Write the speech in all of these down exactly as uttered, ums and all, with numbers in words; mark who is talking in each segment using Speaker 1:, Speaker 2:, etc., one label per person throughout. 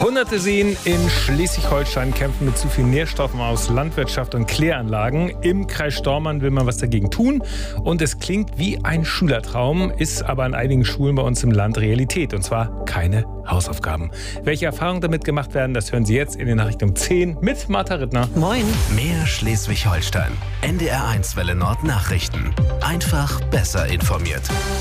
Speaker 1: Hunderte Seen in Schleswig-Holstein kämpfen mit zu viel Nährstoffen aus Landwirtschaft und Kläranlagen. Im Kreis Stormarn will man was dagegen tun. Und es klingt wie ein Schülertraum, ist aber an einigen Schulen bei uns im Land Realität. Und zwar keine Hausaufgaben. Welche Erfahrungen damit gemacht werden, das hören Sie jetzt in den Nachrichten um zehn mit Martha Rittner.
Speaker 2: Moin.
Speaker 3: Mehr Schleswig-Holstein. N D R eins Welle Nord Nachrichten. Einfach besser informiert.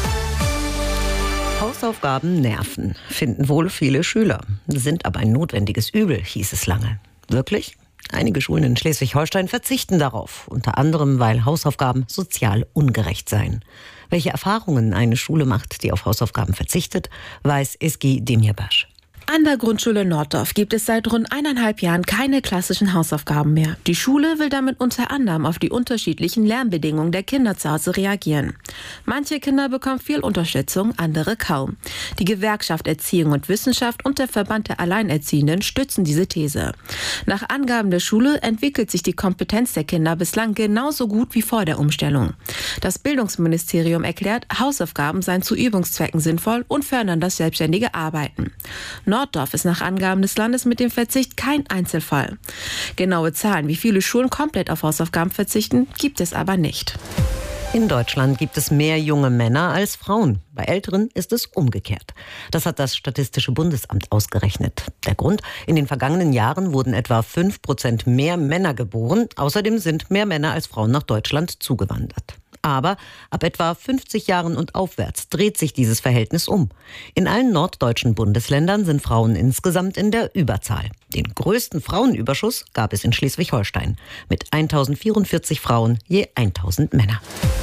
Speaker 2: Hausaufgaben nerven, finden wohl viele Schüler, sind aber ein notwendiges Übel, hieß es lange. Wirklich? Einige Schulen in Schleswig-Holstein verzichten darauf, unter anderem, weil Hausaufgaben sozial ungerecht seien. Welche Erfahrungen eine Schule macht, die auf Hausaufgaben verzichtet, weiß Eski Demirbaş.
Speaker 4: An der Grundschule Norddorf gibt es seit rund eineinhalb Jahren keine klassischen Hausaufgaben mehr. Die Schule will damit unter anderem auf die unterschiedlichen Lernbedingungen der Kinder zu Hause reagieren. Manche Kinder bekommen viel Unterstützung, andere kaum. Die Gewerkschaft Erziehung und Wissenschaft und der Verband der Alleinerziehenden stützen diese These. Nach Angaben der Schule entwickelt sich die Kompetenz der Kinder bislang genauso gut wie vor der Umstellung. Das Bildungsministerium erklärt, Hausaufgaben seien zu Übungszwecken sinnvoll und fördern das selbstständige Arbeiten. Norddorf ist nach Angaben des Landes mit dem Verzicht kein Einzelfall. Genaue Zahlen, wie viele Schulen komplett auf Hausaufgaben verzichten, gibt es aber nicht.
Speaker 2: In Deutschland gibt es mehr junge Männer als Frauen. Bei Älteren ist es umgekehrt. Das hat das Statistische Bundesamt ausgerechnet. Der Grund? In den vergangenen Jahren wurden etwa fünf Prozent mehr Männer geboren. Außerdem sind mehr Männer als Frauen nach Deutschland zugewandert. Aber ab etwa fünfzig Jahren und aufwärts dreht sich dieses Verhältnis um. In allen norddeutschen Bundesländern sind Frauen insgesamt in der Überzahl. Den größten Frauenüberschuss gab es in Schleswig-Holstein mit tausendvierundvierzig Frauen je tausend Männer.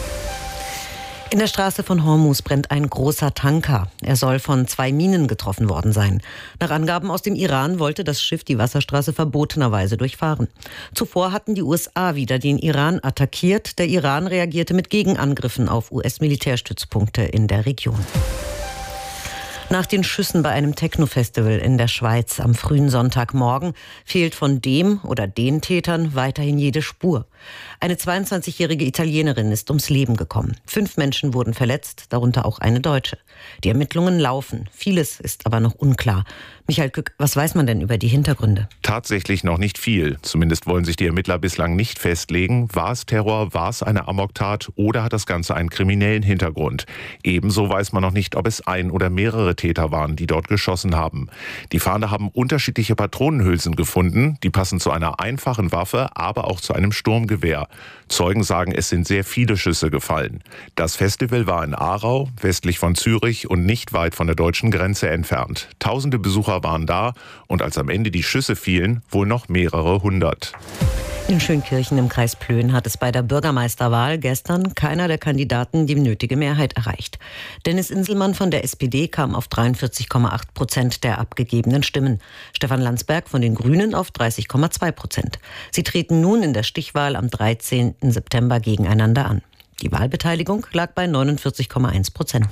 Speaker 2: In der Straße von Hormuz brennt ein großer Tanker. Er soll von zwei Minen getroffen worden sein. Nach Angaben aus dem Iran wollte das Schiff die Wasserstraße verbotenerweise durchfahren. Zuvor hatten die U S A wieder den Iran attackiert. Der Iran reagierte mit Gegenangriffen auf U S-Militärstützpunkte in der Region. Nach den Schüssen bei einem Techno-Festival in der Schweiz am frühen Sonntagmorgen fehlt von dem oder den Tätern weiterhin jede Spur. Eine zweiundzwanzigjährige Italienerin ist ums Leben gekommen. Fünf Menschen wurden verletzt, darunter auch eine Deutsche. Die Ermittlungen laufen. Vieles ist aber noch unklar. Michael Kück, was weiß man denn über die Hintergründe?
Speaker 5: Tatsächlich noch nicht viel. Zumindest wollen sich die Ermittler bislang nicht festlegen. War es Terror, war es eine Amoktat oder hat das Ganze einen kriminellen Hintergrund? Ebenso weiß man noch nicht, ob es ein oder mehrere Täter waren, die dort geschossen haben. Die Fahnder haben unterschiedliche Patronenhülsen gefunden. Die passen zu einer einfachen Waffe, aber auch zu einem Sturmgewehr. Zeugen sagen, es sind sehr viele Schüsse gefallen. Das Festival war in Aarau, westlich von Zürich und nicht weit von der deutschen Grenze entfernt. Tausende Besucher waren da und als am Ende die Schüsse fielen, wohl noch mehrere hundert.
Speaker 2: In Schönkirchen im Kreis Plön hat es bei der Bürgermeisterwahl gestern keiner der Kandidaten die nötige Mehrheit erreicht. Dennis Inselmann von der S P D kam auf dreiundvierzig Komma acht Prozent der abgegebenen Stimmen. Stefan Landsberg von den Grünen auf dreißig Komma zwei Prozent. Sie treten nun in der Stichwahl am dreizehnten September gegeneinander an. Die Wahlbeteiligung lag bei neunundvierzig Komma eins Prozent.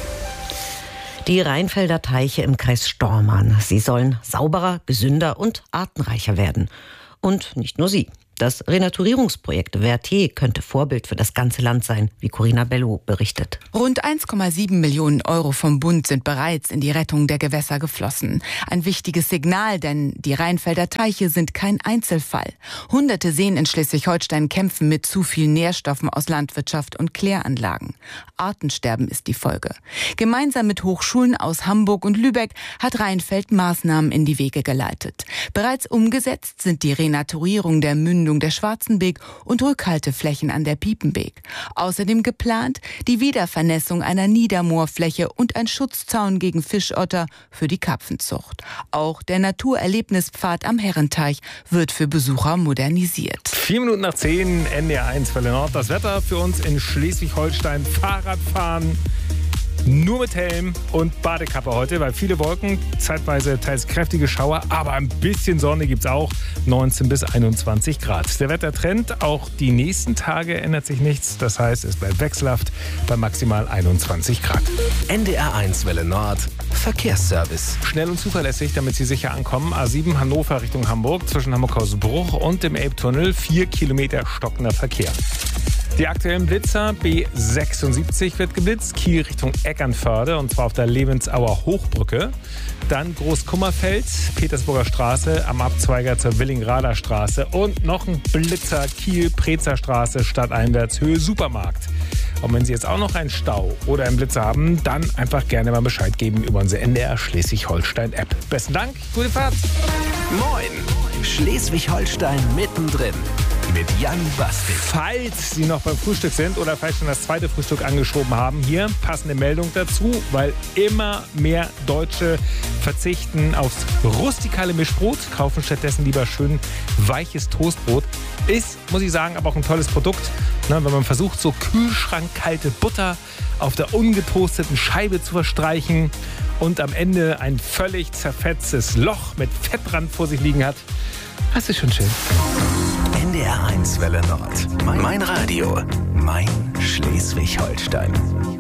Speaker 2: Die Rheinfelder Teiche im Kreis Stormarn. Sie sollen sauberer, gesünder und artenreicher werden. Und nicht nur sie. Das Renaturierungsprojekt Verté könnte Vorbild für das ganze Land sein, wie Corinna Bello berichtet.
Speaker 6: Rund eins Komma sieben Millionen Euro vom Bund sind bereits in die Rettung der Gewässer geflossen. Ein wichtiges Signal, denn die Rheinfelder Teiche sind kein Einzelfall. Hunderte Seen in Schleswig-Holstein kämpfen mit zu viel Nährstoffen aus Landwirtschaft und Kläranlagen. Artensterben ist die Folge. Gemeinsam mit Hochschulen aus Hamburg und Lübeck hat Rheinfeld Maßnahmen in die Wege geleitet. Bereits umgesetzt sind die Renaturierung der Mündung der Schwarzenbeek und Rückhalteflächen an der Piepenbeek. Außerdem geplant die Wiedervernässung einer Niedermoorfläche und ein Schutzzaun gegen Fischotter für die Karpfenzucht. Auch der Naturerlebnispfad am Herrenteich wird für Besucher modernisiert.
Speaker 1: Vier Minuten nach zehn, N D R eins Welle Nord. Das Wetter für uns in Schleswig-Holstein. Fahrradfahren nur mit Helm und Badekappe heute, weil viele Wolken, zeitweise teils kräftige Schauer, aber ein bisschen Sonne gibt's auch, neunzehn bis einundzwanzig Grad. Der Wettertrend, auch die nächsten Tage ändert sich nichts, das heißt, es bleibt wechselhaft bei maximal einundzwanzig Grad.
Speaker 3: N D R eins Welle Nord, Verkehrsservice.
Speaker 1: Schnell und zuverlässig, damit Sie sicher ankommen. A sieben Hannover Richtung Hamburg, zwischen Hamburg-Hausbruch und dem Elbtunnel, vier Kilometer stockender Verkehr. Die aktuellen Blitzer, B sechsundsiebzig wird geblitzt, Kiel Richtung Eckernförde und zwar auf der Lebensauer Hochbrücke. Dann Großkummerfeld, Petersburger Straße am Abzweiger zur Willingrader Straße und noch ein Blitzer, Kiel Prezer Straße stadteinwärts Höhe Supermarkt. Und wenn Sie jetzt auch noch einen Stau oder einen Blitzer haben, dann einfach gerne mal Bescheid geben über unsere N D R Schleswig-Holstein-App. Besten Dank, gute Fahrt.
Speaker 3: Moin, Schleswig-Holstein mittendrin mit Jan Bastik.
Speaker 1: Falls Sie noch beim Frühstück sind oder vielleicht schon das zweite Frühstück angeschoben haben, hier passende Meldung dazu, weil immer mehr Deutsche verzichten aufs rustikale Mischbrot, kaufen stattdessen lieber schön weiches Toastbrot. Ist, muss ich sagen, aber auch ein tolles Produkt, ne, wenn man versucht, so kühlschrankkalte Butter auf der ungetoasteten Scheibe zu verstreichen und am Ende ein völlig zerfetztes Loch mit Fettrand vor sich liegen hat. Das ist schon schön.
Speaker 3: N D R eins Welle Nord. Mein Radio. Mein Schleswig-Holstein.